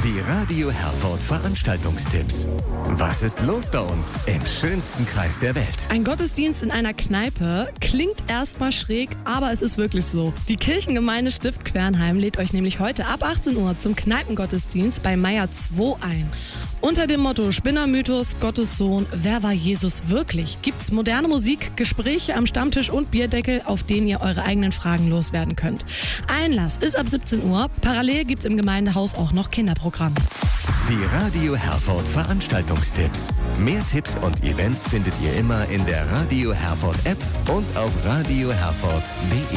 Die Radio Herford Veranstaltungstipps. Was ist los bei uns im schönsten Kreis der Welt? Ein Gottesdienst in einer Kneipe klingt erstmal schräg, aber es ist wirklich so. Die Kirchengemeinde Stift Quernheim lädt euch nämlich heute ab 18 Uhr zum Kneipengottesdienst bei Meier 2 ein. Unter dem Motto Spinnermythos, Gottes Sohn, wer war Jesus wirklich? Gibt's moderne Musik, Gespräche am Stammtisch und Bierdeckel, auf denen ihr eure eigenen Fragen loswerden könnt. Einlass ist ab 17 Uhr. Parallel gibt's im Gemeindehaus auch noch Kinderprogramm. Die Radio Herford Veranstaltungstipps. Mehr Tipps und Events findet ihr immer in der Radio Herford App und auf radioherford.de.